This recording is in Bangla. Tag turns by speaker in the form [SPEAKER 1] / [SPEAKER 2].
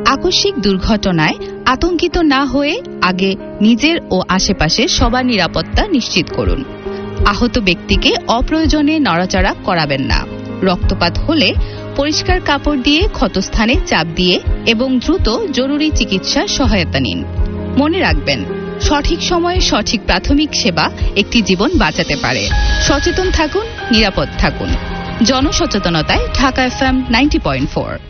[SPEAKER 1] আকস্মিক দুর্ঘটনায় আতঙ্কিত না হয়ে আগে নিজের ও আশেপাশের সবার নিরাপত্তা নিশ্চিত করুন। আহত ব্যক্তিকে অপ্রয়োজনে নড়াচড়া করাবেন না। রক্তপাত হলে পরিষ্কার কাপড় দিয়ে ক্ষতস্থানে চাপ দিয়ে এবং দ্রুত জরুরি চিকিৎসার সহায়তা নিন। মনে রাখবেন, সঠিক সময়ে সঠিক প্রাথমিক সেবা একটি জীবন বাঁচাতে পারে। সচেতন থাকুন, নিরাপদ থাকুন। জনসচেতনতায় ঢাকা FM 90.4।